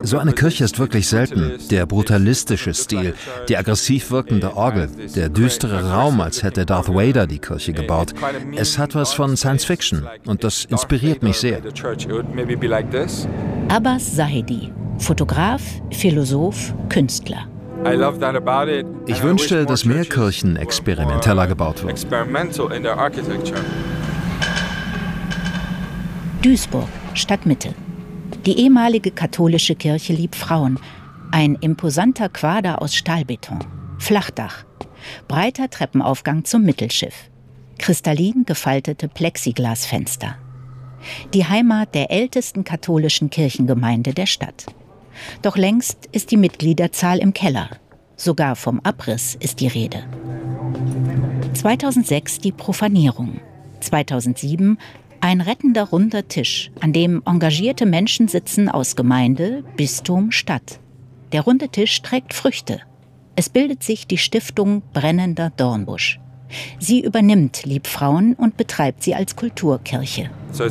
So eine Kirche ist wirklich selten. Der brutalistische Stil, die aggressiv wirkende Orgel, der düstere Raum, als hätte Darth Vader die Kirche gebaut. Es hat was von Science Fiction und das inspiriert mich sehr. Abbas Zahedi, Fotograf, Philosoph, Künstler. Ich wünschte, dass mehr Kirchen experimenteller gebaut würden. Duisburg, Stadtmitte. Die ehemalige katholische Kirche Liebfrauen. Ein imposanter Quader aus Stahlbeton. Flachdach. Breiter Treppenaufgang zum Mittelschiff. Kristallin gefaltete Plexiglasfenster. Die Heimat der ältesten katholischen Kirchengemeinde der Stadt. Doch längst ist die Mitgliederzahl im Keller. Sogar vom Abriss ist die Rede. 2006 die Profanierung. 2007 ein rettender runder Tisch, an dem engagierte Menschen sitzen aus Gemeinde, Bistum, Stadt. Der runde Tisch trägt Früchte. Es bildet sich die Stiftung Brennender Dornbusch. Sie übernimmt Liebfrauen und betreibt sie als Kulturkirche.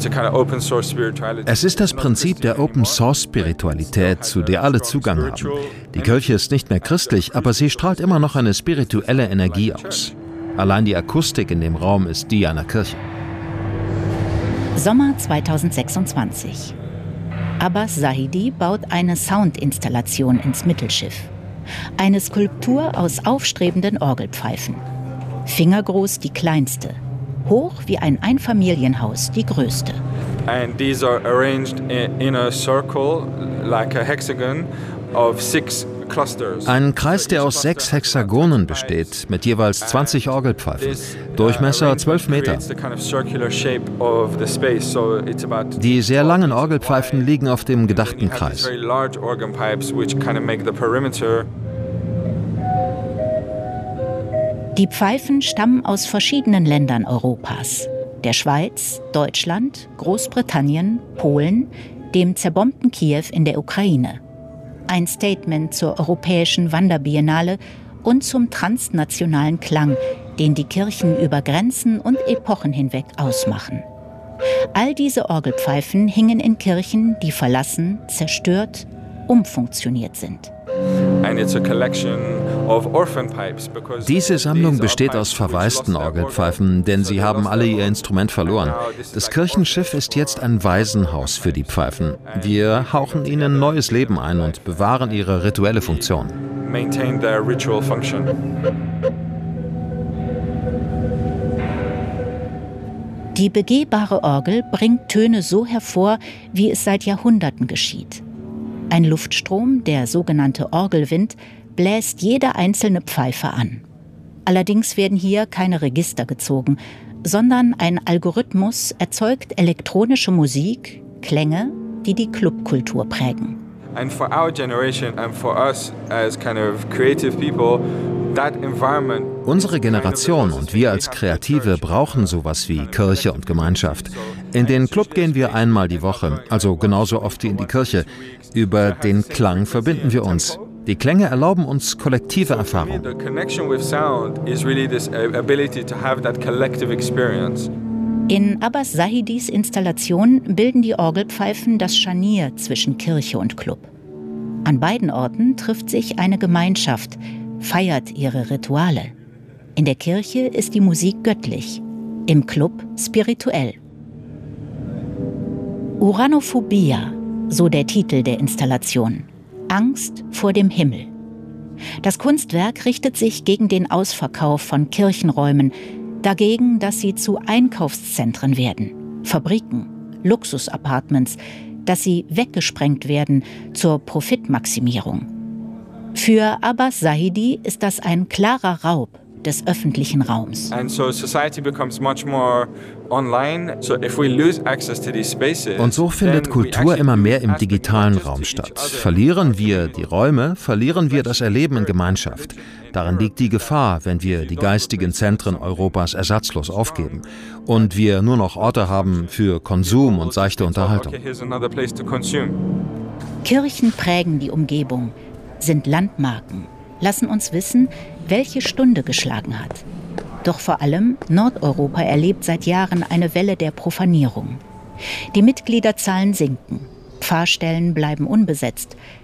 Es ist das Prinzip der Open-Source-Spiritualität, zu der alle Zugang haben. Die Kirche ist nicht mehr christlich, aber sie strahlt immer noch eine spirituelle Energie aus. Allein die Akustik in dem Raum ist die einer Kirche. Sommer 2026. Abbas Zahedi baut eine Soundinstallation ins Mittelschiff. Eine Skulptur aus aufstrebenden Orgelpfeifen. Fingergroß die kleinste, hoch wie ein Einfamilienhaus die größte. And these are arranged in a circle like a hexagon of 6 clusters. Ein Kreis, der aus 6 Hexagonen besteht, mit jeweils 20 Orgelpfeifen. Durchmesser 12 Meter. Die sehr langen Orgelpfeifen liegen auf dem gedachten Kreis. Die Pfeifen stammen aus verschiedenen Ländern Europas. Der Schweiz, Deutschland, Großbritannien, Polen, dem zerbombten Kiew in der Ukraine. Ein Statement zur Europäischen Wanderbiennale und zum transnationalen Klang, den die Kirchen über Grenzen und Epochen hinweg ausmachen. All diese Orgelpfeifen hingen in Kirchen, die verlassen, zerstört, umfunktioniert sind. Diese Sammlung besteht aus verwaisten Orgelpfeifen, denn sie haben alle ihr Instrument verloren. Das Kirchenschiff ist jetzt ein Waisenhaus für die Pfeifen. Wir hauchen ihnen neues Leben ein und bewahren ihre rituelle Funktion. Die begehbare Orgel bringt Töne so hervor, wie es seit Jahrhunderten geschieht. Ein Luftstrom, der sogenannte Orgelwind, bläst jede einzelne Pfeife an. Allerdings werden hier keine Register gezogen, sondern ein Algorithmus erzeugt elektronische Musik, Klänge, die die Clubkultur prägen. And for our generation and for us as kind of creative people, that environment. Unsere Generation und wir als Kreative brauchen sowas wie Kirche und Gemeinschaft. In den Club gehen wir einmal die Woche, also genauso oft wie in die Kirche. Über den Klang verbinden wir uns. Die Klänge erlauben uns kollektive Erfahrung. In Abbas Zahedis Installation bilden die Orgelpfeifen das Scharnier zwischen Kirche und Club. An beiden Orten trifft sich eine Gemeinschaft, feiert ihre Rituale. In der Kirche ist die Musik göttlich, im Club spirituell. Uranophobia, so der Titel der Installation. Angst vor dem Himmel. Das Kunstwerk richtet sich gegen den Ausverkauf von Kirchenräumen, dagegen, dass sie zu Einkaufszentren werden, Fabriken, Luxusapartments, dass sie weggesprengt werden zur Profitmaximierung. Für Abbas Zahedi ist das ein klarer Raub des öffentlichen Raums. Und so findet Kultur immer mehr im digitalen Raum statt. Verlieren wir die Räume, verlieren wir das Erleben in Gemeinschaft. Darin liegt die Gefahr, wenn wir die geistigen Zentren Europas ersatzlos aufgeben und wir nur noch Orte haben für Konsum und seichte Unterhaltung. Kirchen prägen die Umgebung, sind Landmarken, lassen uns wissen, welche Stunde geschlagen hat. Doch vor allem Nordeuropa erlebt seit Jahren eine Welle der Profanierung. Die Mitgliederzahlen sinken, Pfarrstellen bleiben unbesetzt,